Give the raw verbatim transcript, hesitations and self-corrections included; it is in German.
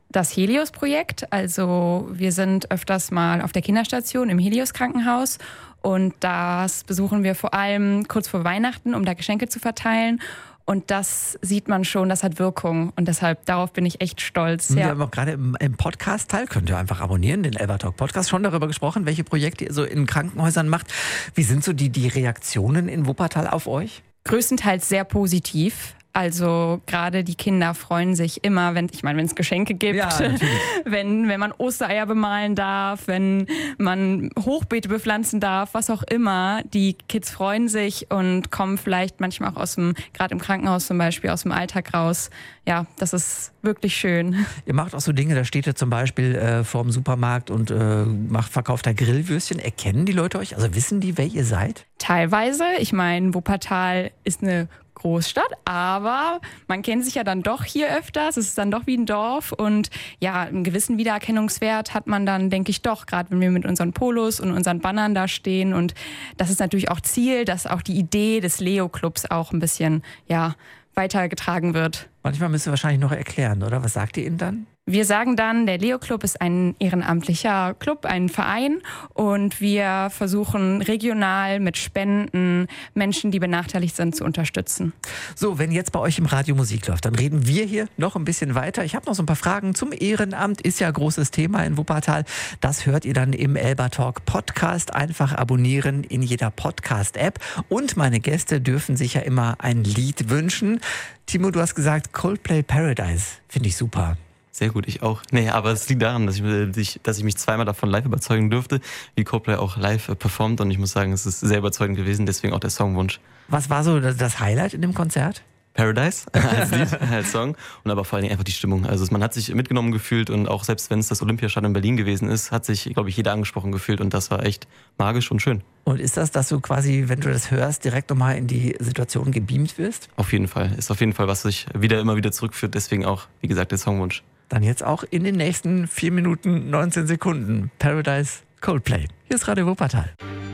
Das Helios-Projekt. Also wir sind öfters mal auf der Kinderstation im Helios-Krankenhaus und das besuchen wir vor allem kurz vor Weihnachten, um da Geschenke zu verteilen. Und das sieht man schon, das hat Wirkung. Und deshalb, darauf bin ich echt stolz. Wir Ja. haben auch gerade im, im Podcast-Teil, könnt ihr einfach abonnieren, den Elbertalk Podcast, schon darüber gesprochen, welche Projekte ihr so in Krankenhäusern macht. Wie sind so die, die Reaktionen in Wuppertal auf euch? Größtenteils sehr positiv. Also gerade die Kinder freuen sich immer, wenn ich meine, wenn es Geschenke gibt, Ja, natürlich. wenn, wenn man Ostereier bemalen darf, wenn man Hochbeete bepflanzen darf, was auch immer. Die Kids freuen sich und kommen vielleicht manchmal auch aus dem, gerade im Krankenhaus zum Beispiel, aus dem Alltag raus. Ja, das ist wirklich schön. Ihr macht auch so Dinge, da steht ihr zum Beispiel äh, vorm Supermarkt und äh, macht, verkauft da Grillwürstchen. Erkennen die Leute euch? Also wissen die, wer ihr seid? Teilweise. Ich meine, Wuppertal ist eine Großstadt, aber man kennt sich ja dann doch hier öfters. Es ist dann doch wie ein Dorf und ja, einen gewissen Wiedererkennungswert hat man dann, denke ich doch, gerade wenn wir mit unseren Polos und unseren Bannern da stehen. Und das ist natürlich auch Ziel, dass auch die Idee des Leo-Clubs auch ein bisschen, ja, weitergetragen wird. Manchmal müsst ihr wahrscheinlich noch erklären, oder? Was sagt ihr ihnen dann? Wir sagen dann, der Leo-Club ist ein ehrenamtlicher Club, ein Verein und wir versuchen regional mit Spenden Menschen, die benachteiligt sind, zu unterstützen. So, wenn jetzt bei euch im Radio Musik läuft, dann reden wir hier noch ein bisschen weiter. Ich habe noch so ein paar Fragen zum Ehrenamt, ist ja ein großes Thema in Wuppertal. Das hört ihr dann im Elbertalk Podcast. Einfach abonnieren in jeder Podcast-App. Und meine Gäste dürfen sich ja immer ein Lied wünschen. Timo, du hast gesagt Coldplay Paradise. Finde ich super. Sehr gut, ich auch. Nee, aber es liegt daran, dass ich, dass ich mich zweimal davon live überzeugen durfte, wie Coldplay auch live performt. Und ich muss sagen, es ist sehr überzeugend gewesen, deswegen auch der Songwunsch. Was war so das Highlight in dem Konzert? Paradise als Lied, als Song und aber vor allen Dingen einfach die Stimmung. Also man hat sich mitgenommen gefühlt und auch selbst wenn es das Olympiastadion in Berlin gewesen ist, hat sich, glaube ich, jeder angesprochen gefühlt und das war echt magisch und schön. Und ist das, dass du quasi, wenn du das hörst, direkt nochmal in die Situation gebeamt wirst? Auf jeden Fall. Ist auf jeden Fall, was sich wieder immer wieder zurückführt. Deswegen auch, wie gesagt, der Songwunsch. Dann jetzt auch in den nächsten vier Minuten neunzehn Sekunden. Paradise Coldplay. Hier ist Radio Wuppertal.